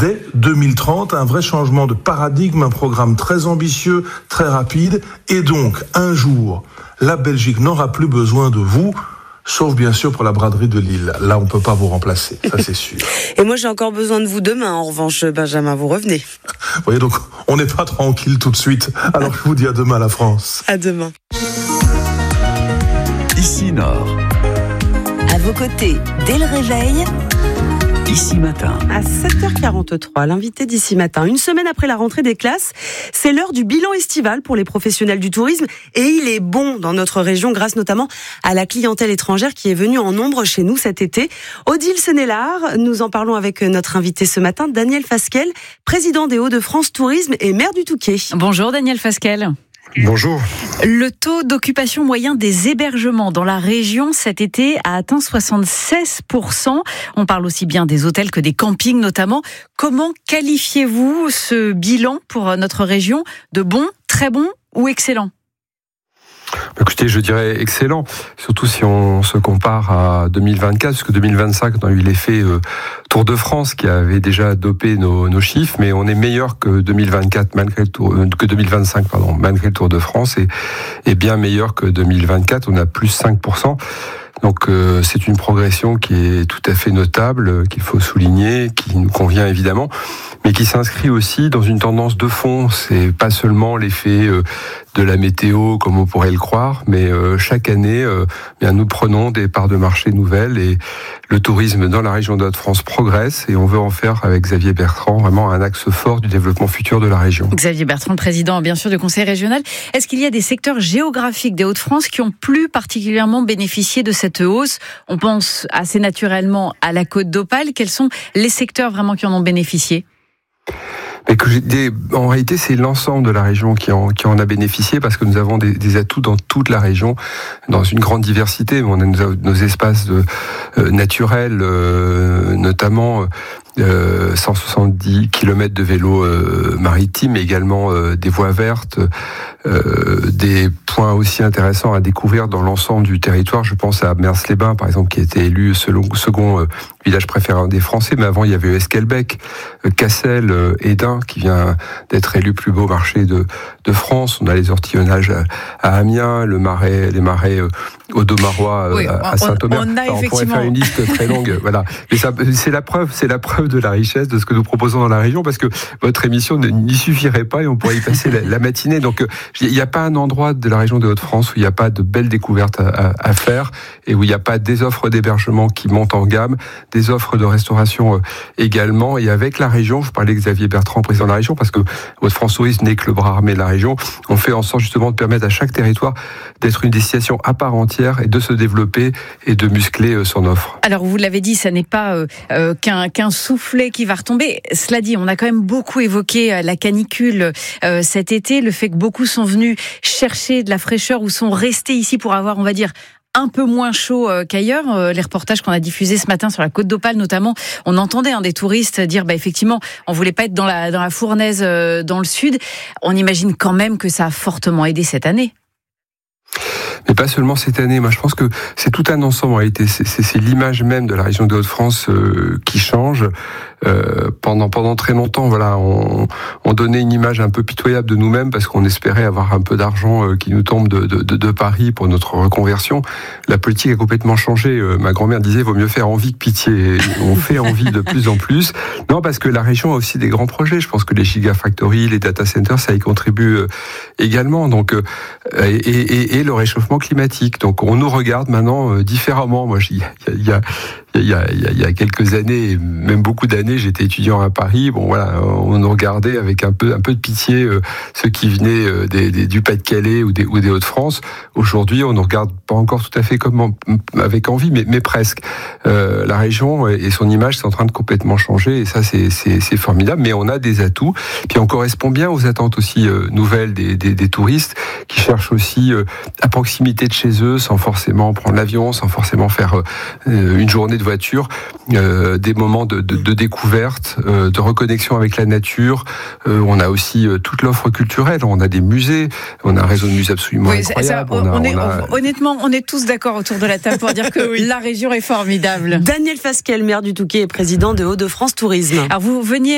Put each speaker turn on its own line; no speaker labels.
dès 2030, un vrai changement de paradigme, un programme très ambitieux, très rapide, et donc, un jour, la Belgique n'aura plus besoin de vous, sauf bien sûr pour la braderie de Lille. Là, on ne peut pas vous remplacer, ça c'est sûr.
Et moi, j'ai encore besoin de vous demain, en revanche, Benjamin, vous revenez.
Vous voyez, donc, on n'est pas tranquille tout de suite. Alors, je vous dis à demain, la France.
À demain.
Ici Nord.
À vos côtés, dès le réveil.
Ici Matin.
À 7h43, l'invité d'Ici Matin. Une semaine après la rentrée des classes, c'est l'heure du bilan estival pour les professionnels du tourisme. Et il est bon dans notre région, grâce notamment à la clientèle étrangère qui est venue en nombre chez nous cet été. Odile Sénélard, nous en parlons avec notre invité ce matin, Daniel Fasquelle, président des Hauts-de-France Tourisme et maire du Touquet.
Bonjour Daniel Fasquelle.
Bonjour.
Le taux d'occupation moyen des hébergements dans la région cet été a atteint 76%. On parle aussi bien des hôtels que des campings notamment. Comment qualifiez-vous ce bilan pour notre région de bon, très bon ou excellent ?
Écoutez, je dirais excellent, surtout si on se compare à 2024, parce que 2025, on a eu l'effet Tour de France qui avait déjà dopé nos chiffres, mais on est meilleur que 2024 que 2025, malgré le Tour de France, et bien meilleur que 2024. On a plus 5%. Donc c'est une progression qui est tout à fait notable, qu'il faut souligner, qui nous convient évidemment, mais qui s'inscrit aussi dans une tendance de fond. C'est pas seulement l'effet de la météo comme on pourrait le croire, mais chaque année, nous prenons des parts de marché nouvelles et le tourisme dans la région de Hauts-de-France progresse et on veut en faire avec Xavier Bertrand vraiment un axe fort du développement futur de la région.
Xavier Bertrand, président bien sûr du conseil régional. Est-ce qu'il y a des secteurs géographiques des Hauts-de-France qui ont plus particulièrement bénéficié de cette hausse ? On pense assez naturellement à la Côte d'Opale. Quels sont les secteurs vraiment qui en ont bénéficié ?
En réalité, c'est l'ensemble de la région qui en a bénéficié parce que nous avons des atouts dans toute la région, dans une grande diversité. On a nos espaces naturels, notamment 170 km de vélo maritime, mais également des voies vertes, des points aussi intéressants à découvrir dans l'ensemble du territoire. Je pense à Mers-les-Bains, par exemple, qui a été élu second village préféré des Français, mais avant il y avait Esquelbec, Cassel, Hesdin, qui vient d'être élu plus beau marché de France. On a les ortillonnages à Amiens, les marais Audomarois à Saint-Omer. On pourrait faire une liste très longue. Voilà. Mais ça, c'est la preuve de la richesse de ce que nous proposons dans la région, parce que votre émission n'y suffirait pas et on pourrait y passer la matinée. Donc, il n'y a pas un endroit de la région des Hauts-de-France où il n'y a pas de belles découvertes à faire et où il n'y a pas des offres d'hébergement qui montent en gamme, des offres de restauration également. Et avec la région, je parlais de Xavier Bertrand, président de la région, parce que Hauts-de-France Tourisme n'est que le bras armé de la région. On fait en sorte justement de permettre à chaque territoire d'être une destination à part entière et de se développer et de muscler son offre.
Alors vous l'avez dit, ça n'est pas qu'un soufflet qui va retomber. Cela dit, on a quand même beaucoup évoqué la canicule cet été, le fait que beaucoup sont venus chercher de la fraîcheur ou sont restés ici pour avoir, on va dire, un peu moins chaud qu'ailleurs. Les reportages qu'on a diffusés ce matin sur la Côte d'Opale notamment, on entendait des touristes dire effectivement, on voulait pas être dans la fournaise dans le sud. On imagine quand même que ça a fortement aidé cette année.
Mais pas seulement cette année. Moi, je pense que c'est tout un ensemble en réalité. C'est l'image même de la région des Hauts-de-France qui change. Pendant très longtemps, voilà, on donnait une image un peu pitoyable de nous-mêmes parce qu'on espérait avoir un peu d'argent qui nous tombe de Paris pour notre reconversion. La politique a complètement changé. Ma grand-mère disait vaut mieux faire envie que pitié. On fait envie de plus en plus. Non, parce que la région a aussi des grands projets. Je pense que les gigafactories, les data centers, ça y contribue également. Donc et le réchauffement climatique. Donc on nous regarde maintenant différemment. Moi, il y a quelques années, même beaucoup d'années, j'étais étudiant à Paris. Bon voilà, on nous regardait avec un peu de pitié ceux qui venaient du Pas-de-Calais ou des Hauts-de-France. Aujourd'hui, on ne regarde pas encore tout à fait avec envie, mais presque. La région et son image, c'est en train de complètement changer, et ça, c'est formidable. Mais on a des atouts, puis on correspond bien aux attentes aussi nouvelles des touristes qui cherchent aussi à proximité de chez eux, sans forcément prendre l'avion, sans forcément faire une journée de voiture, des moments de découverte, de reconnexion avec la nature. On a aussi toute l'offre culturelle. On a des musées, on a un réseau de musées absolument incroyable.
Honnêtement, on est tous d'accord autour de la table pour dire que la région est formidable.
Daniel Fasquelle, maire du Touquet et président de Hauts-de-France Tourisme.
Alors vous veniez